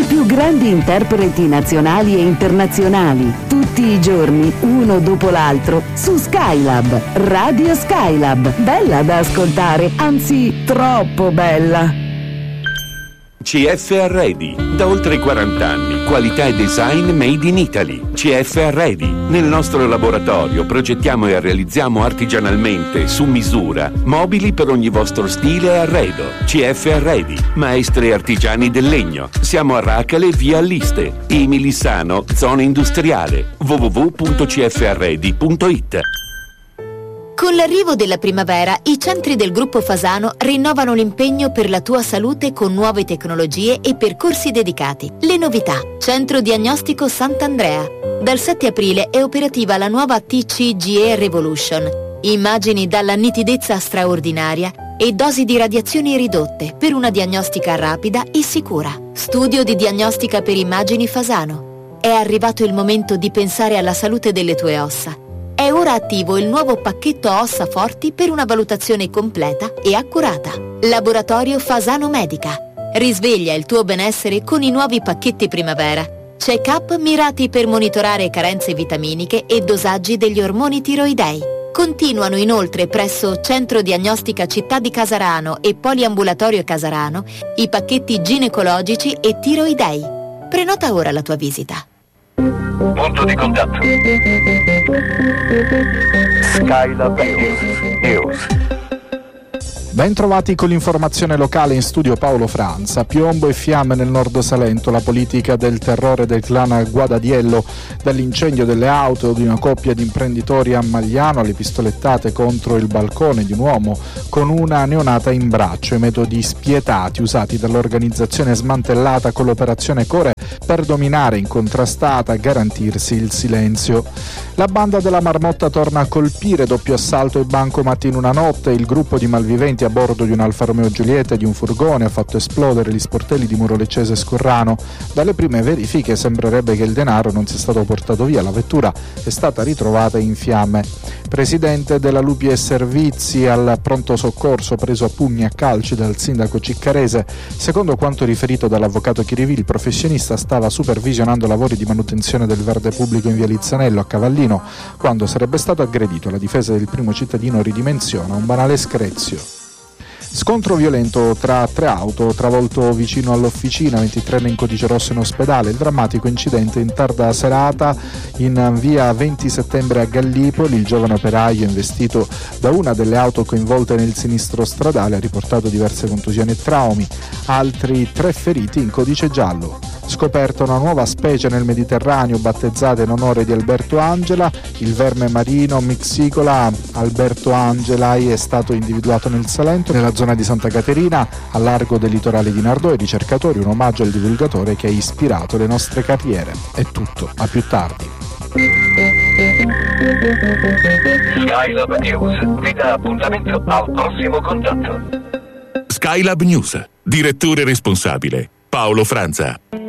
I più grandi interpreti nazionali e internazionali, tutti i giorni, uno dopo l'altro, su Skylab, Radio Skylab. Bella da ascoltare, anzi troppo bella. CF Arredi, da oltre 40 anni, qualità e design made in Italy. CF Arredi, nel nostro laboratorio progettiamo e realizziamo artigianalmente, su misura, mobili per ogni vostro stile e arredo. CF Arredi, maestri artigiani del legno. Siamo a Racale, via Alliste, Emilissano, zona industriale. www.cfarredi.it. Con l'arrivo della primavera, i centri del Gruppo Fasano rinnovano l'impegno per la tua salute con nuove tecnologie e percorsi dedicati. Le novità. Centro Diagnostico Sant'Andrea. Dal 7 aprile è operativa la nuova TCGE Revolution. Immagini dalla nitidezza straordinaria e dosi di radiazioni ridotte per una diagnostica rapida e sicura. Studio di diagnostica per immagini Fasano. È arrivato il momento di pensare alla salute delle tue ossa. È ora attivo il nuovo pacchetto ossa forti per una valutazione completa e accurata. Laboratorio Fasano Medica. Risveglia il tuo benessere con i nuovi pacchetti primavera. Check-up mirati per monitorare carenze vitaminiche e dosaggi degli ormoni tiroidei. Continuano inoltre presso Centro Diagnostica Città di Casarano e Poliambulatorio Casarano i pacchetti ginecologici e tiroidei. Prenota ora la tua visita. Punto di contatto. Skylab News. Ben trovati con l'informazione locale, in studio Paolo Franza. Piombo e fiamme nel Nord Salento, la politica del terrore del clan Guadadiello, dall'incendio delle auto di una coppia di imprenditori a Magliano alle pistolettate contro il balcone di un uomo con una neonata in braccio, i metodi spietati usati dall'organizzazione smantellata con l'operazione Core per dominare incontrastata, garantirsi il silenzio. La banda della Marmotta torna a colpire, doppio assalto ai bancomat in una notte. Il gruppo di malviventi a bordo di un Alfa Romeo Giulietta e di un furgone ha fatto esplodere gli sportelli di Muro Leccese e Scorrano. Dalle prime verifiche sembrerebbe che il denaro non sia stato portato via, la vettura è stata ritrovata in fiamme. Presidente della Lupi e Servizi al pronto soccorso preso a pugni a calci dal sindaco Ciccarese. Secondo quanto riferito dall'avvocato Chirivi, il professionista stava supervisionando lavori di manutenzione del verde pubblico in via Lizzanello a Cavallino quando sarebbe stato aggredito. La difesa del primo cittadino ridimensiona un banale screzio. Scontro violento tra tre auto, travolto vicino all'officina, 23enne in codice rosso in ospedale. Il drammatico incidente in tarda serata in via 20 settembre a Gallipoli. Il giovane operaio investito da una delle auto coinvolte nel sinistro stradale ha riportato diverse contusioni e traumi, altri 3 feriti in codice giallo. Scoperta una nuova specie nel Mediterraneo battezzata in onore di Alberto Angela. Il verme marino Mixicola Alberto Angelai è stato individuato nel Salento, nella zona di Santa Caterina, a largo del litorale di Nardò. I ricercatori, un omaggio al divulgatore che ha ispirato le nostre carriere. È tutto, a più tardi. Skylab News vi dà appuntamento al prossimo contatto. Skylab News, direttore responsabile Paolo Franza.